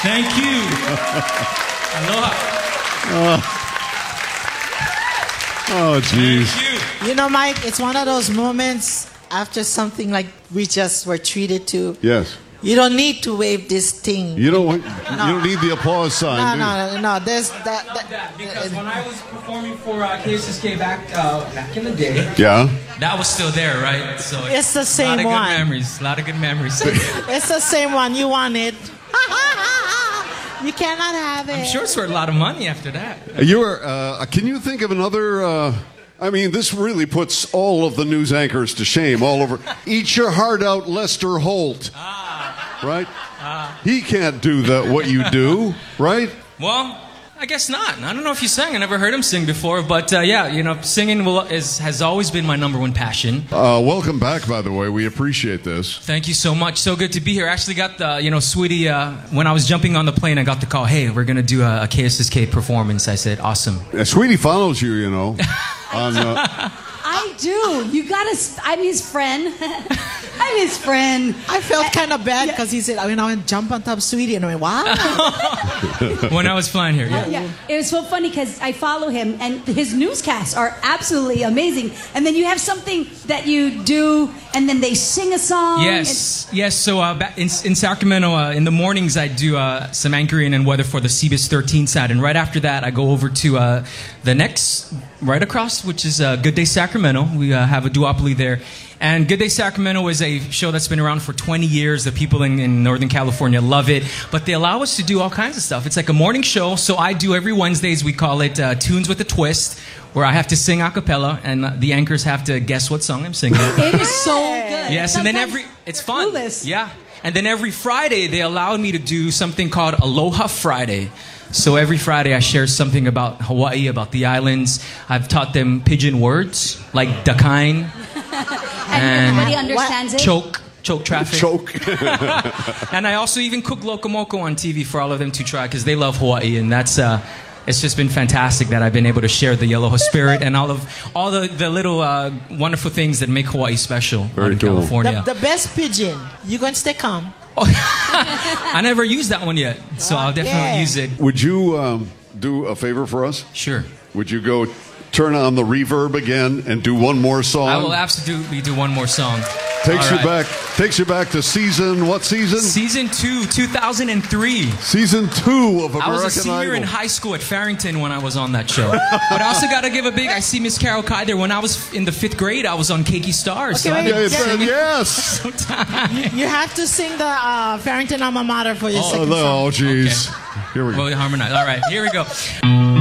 Thank you. Aloha. Oh, jeez. Thank you. You know, Mike, it's one of those moments after something like we just were treated to. Yes. You don't need to wave this thing. You don't need the applause sign. No. There's Because when I was performing for KSSK back in the day, Yeah. that was still there, right? So It's the same A lot of one. good memories. A lot of good memories. It's the same one. You want it. You cannot have it. I'm sure it's worth a lot of money after that. Can you think of another? I mean, this really puts all of the news anchors to shame all over. Eat your heart out, Lester Holt. Right? He can't do what you do, right? Well, I guess not. I don't know if he sang. I never heard him sing before, but yeah, you know, singing has always been my number one passion. Welcome back, by the way. We appreciate this. Thank you so much. So good to be here. I actually got the, Sweetie, when I was jumping on the plane, I got the call, hey, we're going to do a KSSK performance. I said, awesome. Sweetie follows you, you know. I do. You gotta. I'm his friend. I'm his friend. I felt kind of bad because he said, I went jump on top of Sweetie, and I went, wow. When I was flying here, yeah. Yeah. It was so funny because I follow him, and his newscasts are absolutely amazing. And then you have something that you do, and then they sing a song. Yes. So in Sacramento, in the mornings, I do some anchoring and weather for the CBS 13 side. And right after that, I go over to the next, right across, which is Good Day Sacramento. We have a duopoly there. And Good Day Sacramento is a show that's been around for 20 years. The people in Northern California love it. But they allow us to do all kinds of stuff. It's like a morning show. So I do every Wednesdays, we call it Tunes with a Twist, where I have to sing a cappella, and the anchors have to guess what song I'm singing. It is so good. Yes, and then it's fun. Clueless. Yeah. And then every Friday, they allowed me to do something called Aloha Friday. So every Friday, I share something about Hawaii, about the islands. I've taught them pidgin words, like dakain. And nobody understands it. Choke traffic. Choke. And I also even cook locomoco on TV for all of them to try, because they love Hawaii, and that's... it's just been fantastic that I've been able to share the Aloha spirit and all the little wonderful things that make Hawaii special in California. The best pigeon. You going to stay calm. I never used that one yet, so I'll definitely use it. Would you do a favor for us? Sure. Would you go turn on the reverb again and do one more song? I will absolutely do one more song. Takes you back to what season? Season 2, 2003. Season 2 of American Idol. I was a senior in high school at Farrington when I was on that show. But I also got to give a big, I see Miss Carol Kai there. When I was in the 5th grade, I was on Keiki Stars. Okay, yes. You have to sing the Farrington alma mater for your second song. Oh, jeez. Okay. Here we go. Well, harmonize. All right, here we go.